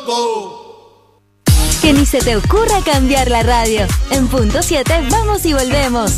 Loco. Que ni se te ocurra cambiar la radio. En punto 7 vamos y volvemos.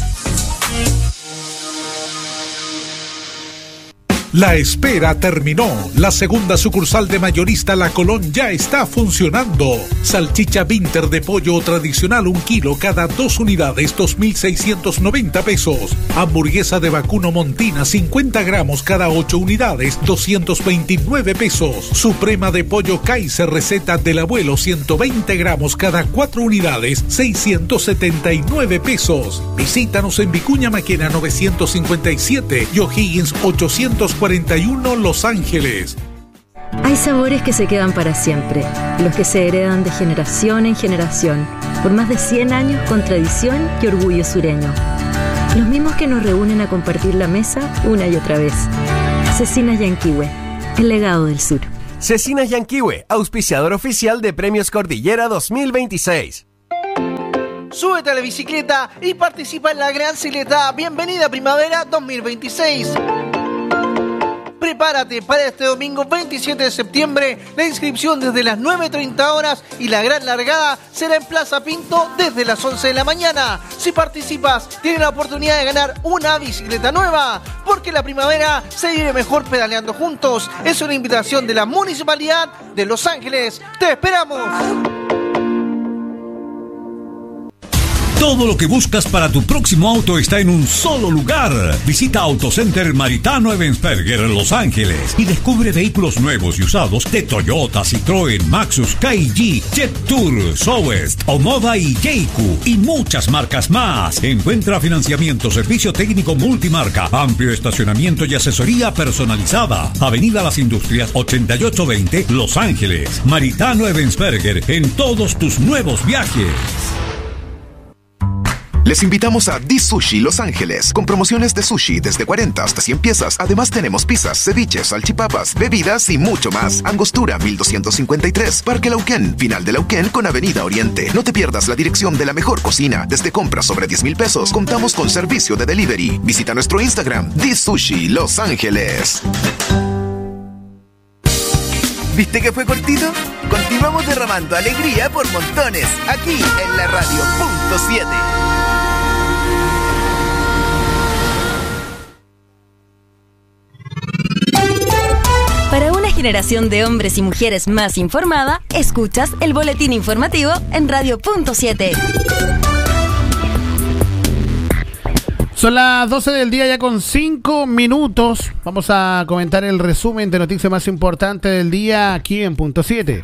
La espera terminó. La segunda sucursal de Mayorista La Colón ya está funcionando. Salchicha Vinter de pollo tradicional 1 kilo cada 2 unidades, 2.690 pesos. Hamburguesa de vacuno Montina 50 gramos cada 8 unidades, 229 pesos. Suprema de pollo Kaiser receta del abuelo 120 gramos cada 4 unidades, 679 pesos. Visítanos en Vicuña Maquena 957 y O'Higgins 841 Los Ángeles. Hay sabores que se quedan para siempre, los que se heredan de generación en generación, por más de 100 años con tradición y orgullo sureño. Los mismos que nos reúnen a compartir la mesa una y otra vez. Cecinas Yanquihue, el legado del sur. Cecinas Yanquihue, auspiciador oficial de Premios Cordillera 2026. Súbete a la bicicleta y participa en la Gran Cicleta Bienvenida Primavera 2026. Prepárate para este domingo 27 de septiembre, la inscripción desde las 9:30 horas y la gran largada será en Plaza Pinto desde las 11 de la mañana. Si participas, tienes la oportunidad de ganar una bicicleta nueva, porque la primavera se vive mejor pedaleando juntos. Es una invitación de la Municipalidad de Los Ángeles. ¡Te esperamos! Todo lo que buscas para tu próximo auto está en un solo lugar. Visita Autocenter Maritano Ebensberger en Los Ángeles y descubre vehículos nuevos y usados de Toyota, Citroën, Maxus, KG, JetTour, Southwest, Omoda y Jayco y muchas marcas más. Encuentra financiamiento, servicio técnico multimarca, amplio estacionamiento y asesoría personalizada. Avenida Las Industrias 8820 Los Ángeles. Maritano Ebensberger en todos tus nuevos viajes. Les invitamos a Di Sushi Los Ángeles, con promociones de sushi desde 40 hasta 100 piezas. Además tenemos pizzas, ceviches, salchipapas, bebidas y mucho más. Angostura 1253, Parque Lauquén, final de Lauquén con Avenida Oriente. No te pierdas la dirección de la mejor cocina. Desde compras sobre 10,000 pesos, contamos con servicio de delivery. Visita nuestro Instagram, Di Sushi Los Ángeles. ¿Viste que fue cortito? Continuamos derramando alegría por montones, aquí en la radio punto 7. Para una generación de hombres y mujeres más informada, escuchas el boletín informativo en Radio Punto 7. Son las 12 del día ya con 5 minutos. Vamos a comentar el resumen de noticias más importantes del día aquí en Punto 7.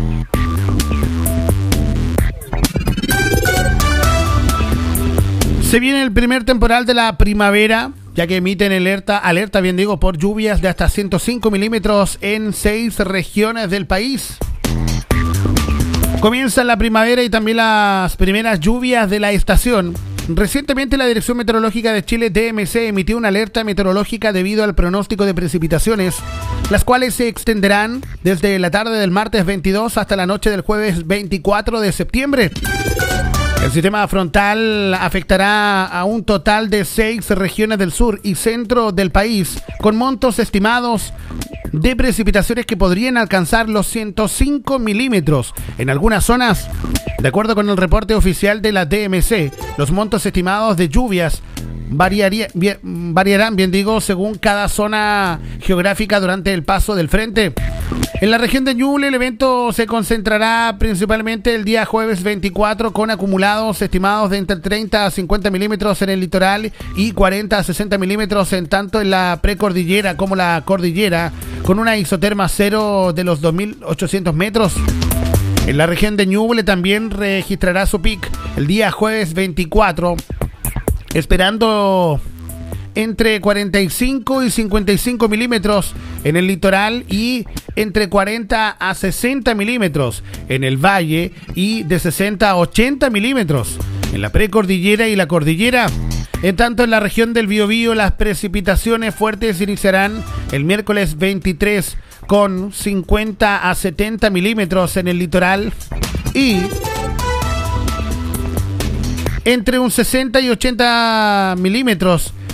Se viene el primer temporal de la primavera, ya que emiten alerta por lluvias de hasta 105 milímetros en 6 regiones del país. Comienza la primavera y también las primeras lluvias de la estación. Recientemente la Dirección Meteorológica de Chile, DMC, emitió una alerta meteorológica debido al pronóstico de precipitaciones, las cuales se extenderán desde la tarde del martes 22 hasta la noche del jueves 24 de septiembre. El sistema frontal afectará a un total de 6 regiones del sur y centro del país, con montos estimados de precipitaciones que podrían alcanzar los 105 milímetros. En algunas zonas, de acuerdo con el reporte oficial de la DMC, los montos estimados de lluvias variarán según cada zona geográfica durante el paso del frente. En la región de Ñuble, el evento se concentrará principalmente el día jueves 24, con acumulados estimados de entre 30 a 50 milímetros en el litoral y 40 a 60 milímetros en tanto en la precordillera como la cordillera, con una isoterma cero de los 2.800 metros. En la región de Ñuble también registrará su pic el día jueves 24, esperando entre 45 y 55 milímetros en el litoral y entre 40 a 60 milímetros en el valle y de 60 a 80 milímetros en la precordillera y la cordillera. En tanto, en la región del Biobío, las precipitaciones fuertes iniciarán el miércoles 23 con 50 a 70 milímetros en el litoral y entre un 60 y 80 milímetros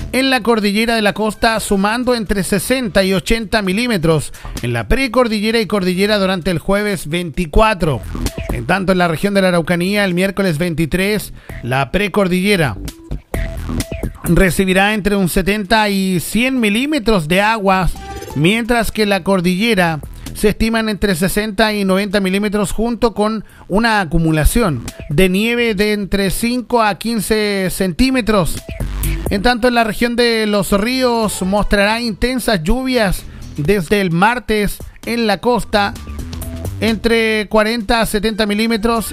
en la cordillera de la costa, sumando entre 60 y 80 milímetros en la precordillera y cordillera durante el jueves 24. En tanto, en la región de la Araucanía, el miércoles 23, la precordillera recibirá entre un 70 y 100 milímetros de agua, mientras que la cordillera se estiman entre 60 y 90 milímetros, junto con una acumulación de nieve de entre 5 a 15 centímetros. En tanto, en la región de los ríos mostrará intensas lluvias desde el martes en la costa, entre 40 a 70 milímetros,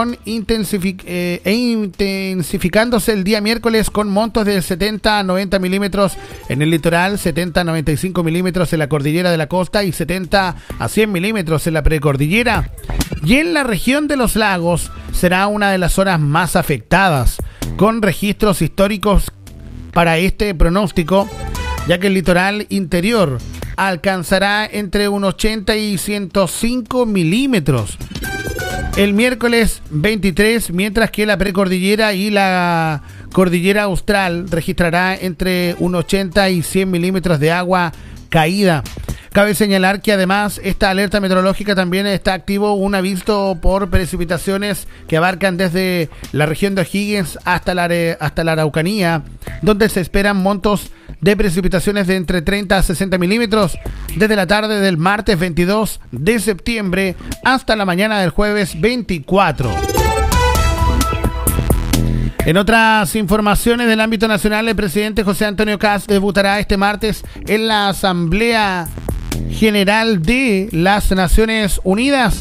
intensificándose el día miércoles con montos de 70 a 90 milímetros en el litoral, 70 a 95 milímetros en la cordillera de la costa y 70 a 100 milímetros en la precordillera. Y en la región de los lagos será una de las zonas más afectadas, con registros históricos para este pronóstico, ya que el litoral interior alcanzará entre un 80 y 105 milímetros el miércoles 23, mientras que la precordillera y la cordillera austral registrará entre un 80 y 100 milímetros de agua caída. Cabe señalar que además esta alerta meteorológica también está activo un aviso por precipitaciones que abarcan desde la región de O'Higgins hasta la Araucanía, donde se esperan montos de precipitaciones de entre 30 a 60 milímetros desde la tarde del martes 22 de septiembre hasta la mañana del jueves 24. En otras informaciones del ámbito nacional, el presidente José Antonio Kast debutará este martes en la Asamblea General de las Naciones Unidas,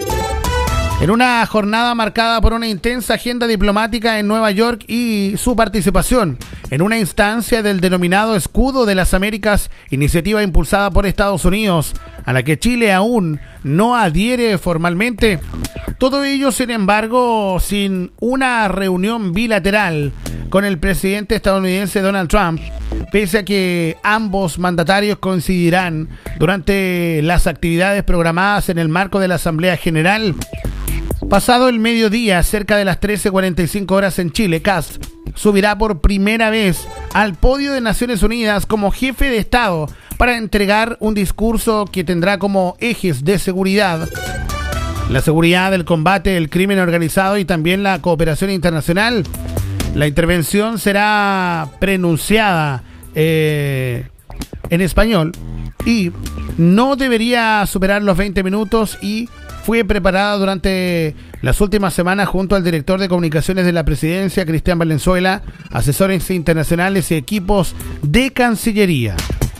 en una jornada marcada por una intensa agenda diplomática en Nueva York y su participación en una instancia del denominado Escudo de las Américas, iniciativa impulsada por Estados Unidos, a la que Chile aún no adhiere formalmente. Todo ello, sin embargo, sin una reunión bilateral con el presidente estadounidense Donald Trump, pese a que ambos mandatarios coincidirán durante las actividades programadas en el marco de la Asamblea General. Pasado el mediodía, cerca de las 13:45 horas en Chile, Kast subirá por primera vez al podio de Naciones Unidas como jefe de Estado para entregar un discurso que tendrá como ejes de seguridad la seguridad, el combate del crimen organizado y también la cooperación internacional. La intervención será pronunciada en español y no debería superar los 20 minutos y fue preparada durante las últimas semanas junto al director de comunicaciones de la presidencia, Cristian Valenzuela, asesores internacionales y equipos de Cancillería.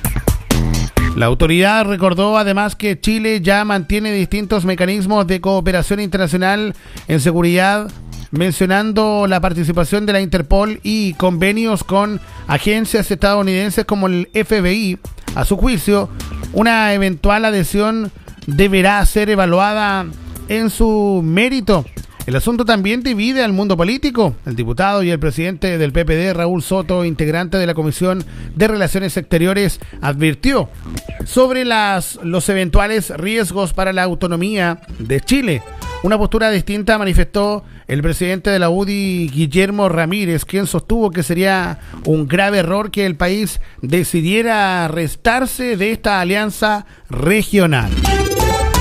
La autoridad recordó además que Chile ya mantiene distintos mecanismos de cooperación internacional en seguridad, mencionando la participación de la Interpol y convenios con agencias estadounidenses como el FBI. A su juicio, una eventual adhesión deberá ser evaluada en su mérito. El asunto también divide al mundo político. El diputado y el presidente del PPD, Raúl Soto, integrante de la Comisión de Relaciones Exteriores, advirtió sobre los eventuales riesgos para la autonomía de Chile. Una postura distinta manifestó el presidente de la UDI, Guillermo Ramírez, quien sostuvo que sería un grave error que el país decidiera restarse de esta alianza regional.